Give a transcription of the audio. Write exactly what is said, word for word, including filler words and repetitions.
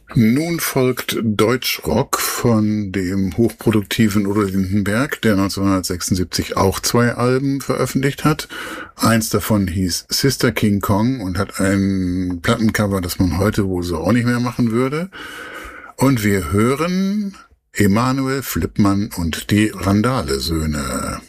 Nun folgt Deutschrock von dem hochproduktiven Udo Lindenberg, der neunzehnhundertsechsundsiebzig auch zwei Alben veröffentlicht hat. Eins davon hieß Sister King Kong und hat ein Plattencover, das man heute wohl so auch nicht mehr machen würde. Und wir hören Emanuel Flippmann und die Randale-Söhne.